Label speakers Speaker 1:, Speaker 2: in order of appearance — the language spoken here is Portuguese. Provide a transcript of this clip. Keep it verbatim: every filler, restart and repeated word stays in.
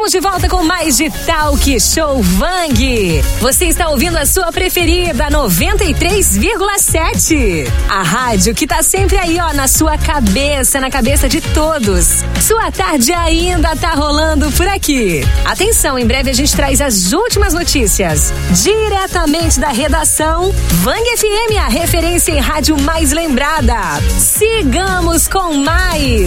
Speaker 1: Estamos de volta com mais de Talk Show Vang. Você está ouvindo a sua preferida, noventa e três vírgula sete. A rádio que tá sempre aí, ó, na sua cabeça, na cabeça de todos. Sua tarde ainda tá rolando por aqui. Atenção, em breve a gente traz as últimas notícias. Diretamente da redação, Vang F M, a referência em rádio mais lembrada. Sigamos com mais.